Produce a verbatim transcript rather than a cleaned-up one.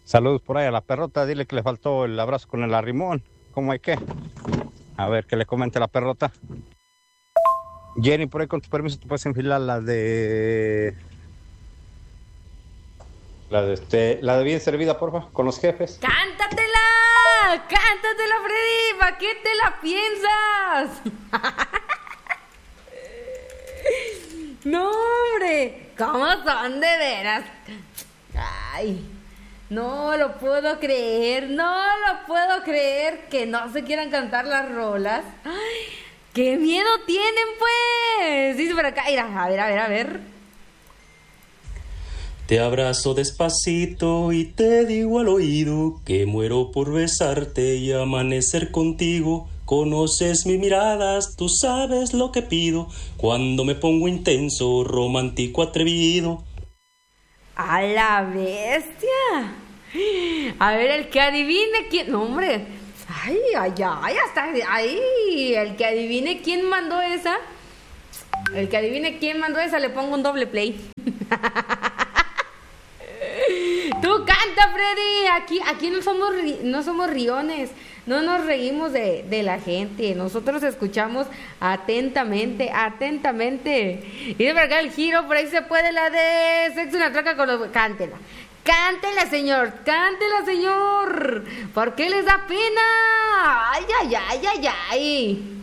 Saludos por ahí a la perrota, dile que le faltó el abrazo con el arrimón. ¿Cómo hay que? A ver, que le comente la perrota. Jenny, por ahí con tu permiso, ¿te puedes enfilar la de... La de, este, la de bien servida, porfa, con los jefes? ¡Cántatela! ¡Cántatela, Freddy! ¿Para qué te la piensas? No, hombre, ¿cómo son de veras? Ay, no lo puedo creer, no lo puedo creer que no se quieran cantar las rolas. Ay, ¡qué miedo tienen, pues! Dice por acá, mira, a ver, a ver, a ver. Te abrazo despacito y te digo al oído que muero por besarte y amanecer contigo. Conoces mis miradas, tú sabes lo que pido cuando me pongo intenso, romántico, atrevido. ¡A la bestia! A ver, el que adivine quién... No, hombre. Ay, ay, ay, hasta ahí. El que adivine quién mandó esa. El que adivine quién mandó esa, le pongo un doble play. Tú canta, Freddy. Aquí, aquí no somos, no somos riones. No nos reímos de, de la gente. Nosotros escuchamos atentamente, atentamente. Y de verdad el giro, por ahí se puede la de sexo una traca con los... Cántela. Cántela, señor. Cántela, señor. ¿Por qué les da pena? Ay, ay, ay, ay, ay.